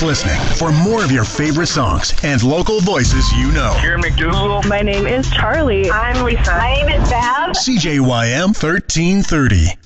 listening for more of your favorite songs and local voices you know. Here, McDougal. My name is Charlie. I'm Lisa. My name is Bev. CJYM 1330.